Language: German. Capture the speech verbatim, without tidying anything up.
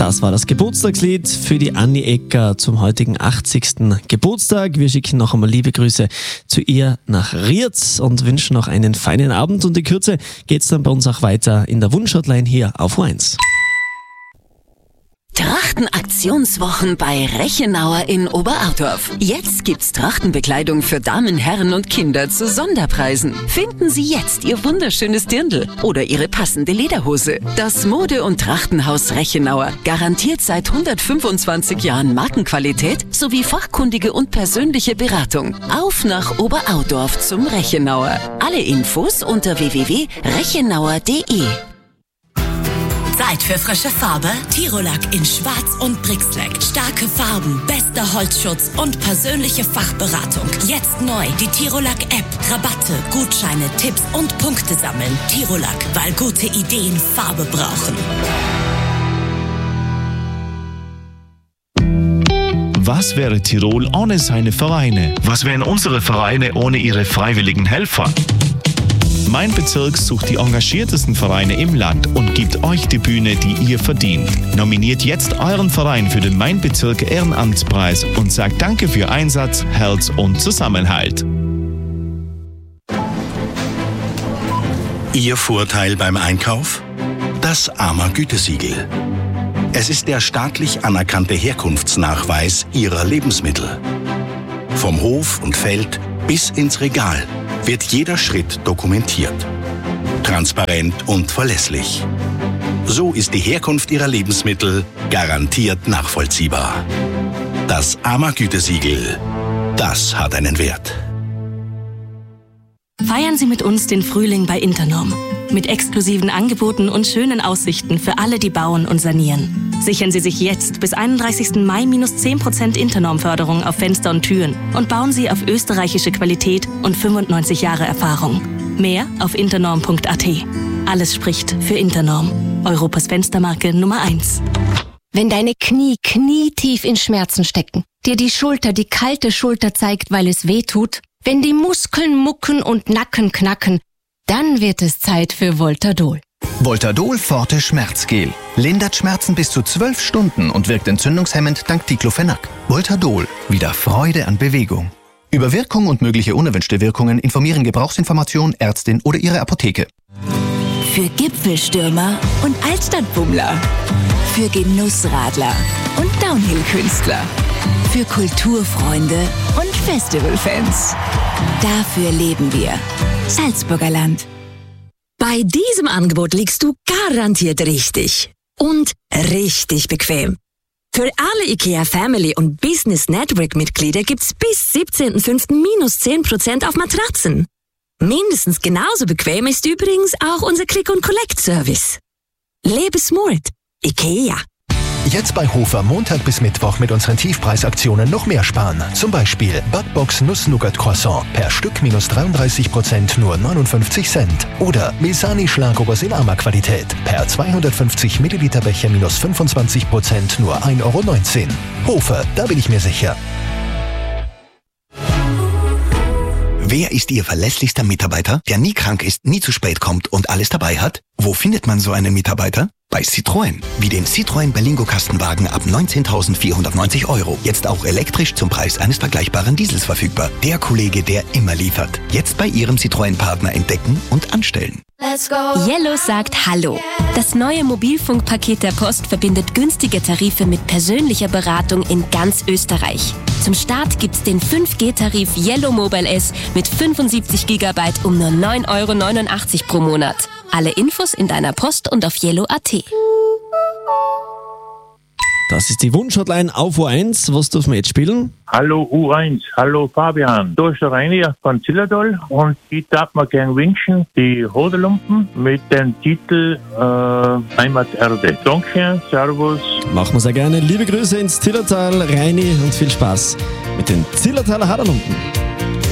Das war das Geburtstagslied für die Anni Ecker zum heutigen achtzigsten Geburtstag. Wir schicken noch einmal liebe Grüße zu ihr nach Rietz und wünschen noch einen feinen Abend. Und in Kürze geht's dann bei uns auch weiter in der Wunschhotline hier auf O eins. Trachten-Aktionswochen bei Rechenauer in Oberaudorf. Jetzt gibt's Trachtenbekleidung für Damen, Herren und Kinder zu Sonderpreisen. Finden Sie jetzt Ihr wunderschönes Dirndl oder Ihre passende Lederhose. Das Mode- und Trachtenhaus Rechenauer garantiert seit hundertfünfundzwanzig Jahren Markenqualität sowie fachkundige und persönliche Beratung. Auf nach Oberaudorf zum Rechenauer. Alle Infos unter w w w punkt rechenauer punkt d e. Zeit für frische Farbe? Tirolac in Schwarz und Brixlack. Starke Farben, bester Holzschutz und persönliche Fachberatung. Jetzt neu die Tirolac-App. Rabatte, Gutscheine, Tipps und Punkte sammeln. Tirolac, weil gute Ideen Farbe brauchen. Was wäre Tirol ohne seine Vereine? Was wären unsere Vereine ohne ihre freiwilligen Helfer? Mein Bezirk sucht die engagiertesten Vereine im Land und gibt euch die Bühne, die ihr verdient. Nominiert jetzt euren Verein für den Mein Bezirk Ehrenamtspreis und sagt Danke für Einsatz, Herz und Zusammenhalt. Ihr Vorteil beim Einkauf? Das AMA-Gütesiegel. Es ist der staatlich anerkannte Herkunftsnachweis Ihrer Lebensmittel. Vom Hof und Feld bis ins Regal wird jeder Schritt dokumentiert. Transparent und verlässlich. So ist die Herkunft Ihrer Lebensmittel garantiert nachvollziehbar. Das AMA-Gütesiegel, das hat einen Wert. Feiern Sie mit uns den Frühling bei Internorm. Mit exklusiven Angeboten und schönen Aussichten für alle, die bauen und sanieren. Sichern Sie sich jetzt bis einunddreißigsten Mai minus zehn Prozent Internorm-Förderung auf Fenster und Türen und bauen Sie auf österreichische Qualität und fünfundneunzig Jahre Erfahrung. Mehr auf internorm punkt a t. Alles spricht für Internorm. Europas Fenstermarke Nummer eins. Wenn deine Knie knietief in Schmerzen stecken, dir die Schulter die kalte Schulter zeigt, weil es weh tut, wenn die Muskeln mucken und Nacken knacken, dann wird es Zeit für Voltadol. Voltadol Forte Schmerzgel. Lindert Schmerzen bis zu zwölf Stunden und wirkt entzündungshemmend dank Diclofenac. Voltadol. Wieder Freude an Bewegung. Über Wirkung und mögliche unerwünschte Wirkungen informieren Gebrauchsinformation, Ärztin oder Ihre Apotheke. Für Gipfelstürmer und Altstadtbummler. Für Genussradler und Downhill-Künstler. Für Kulturfreunde und Festivalfans. Dafür leben wir. Salzburger Land. Bei diesem Angebot liegst du garantiert richtig. Und richtig bequem. Für alle IKEA Family und Business Network Mitglieder gibt's bis siebzehnten fünften minus zehn Prozent auf Matratzen. Mindestens genauso bequem ist übrigens auch unser Click-and-Collect-Service. Lebe smart. IKEA. Jetzt bei Hofer Montag bis Mittwoch mit unseren Tiefpreisaktionen noch mehr sparen. Zum Beispiel Butbox Nuss-Nougat-Croissant per Stück minus dreiunddreißig Prozent nur neunundfünfzig Cent. Oder Mesani Schlagobers in AMA-Qualität per zweihundertfünfzig Milliliter Becher minus fünfundzwanzig Prozent nur ein Euro neunzehn. Hofer, da bin ich mir sicher. Wer ist Ihr verlässlichster Mitarbeiter, der nie krank ist, nie zu spät kommt und alles dabei hat? Wo findet man so einen Mitarbeiter? Bei Citroën. Wie den Citroën Berlingo Kastenwagen ab neunzehntausendvierhundertneunzig Euro. Jetzt auch elektrisch zum Preis eines vergleichbaren Diesels verfügbar. Der Kollege, der immer liefert. Jetzt bei Ihrem Citroën-Partner entdecken und anstellen. Yellow sagt Hallo. Das neue Mobilfunkpaket der Post verbindet günstige Tarife mit persönlicher Beratung in ganz Österreich. Zum Start gibt's den fünf G Tarif Yellow Mobile S mit fünfundsiebzig Gigabyte um nur neun Euro neunundachtzig pro Monat. Alle Infos in deiner Post und auf yellow punkt a t. Das ist die Wunschhotline auf O eins. Was dürfen wir jetzt spielen? Hallo U eins, hallo Fabian. Da ist der Reinier von Zillertal und ich darf mir gerne wünschen, die Hodelumpen mit dem Titel äh, Heimaterde. Danke, Servus. Machen wir sehr gerne. Liebe Grüße ins Zillertal, Reini, und viel Spaß mit den Zillertaler Haderlumpen.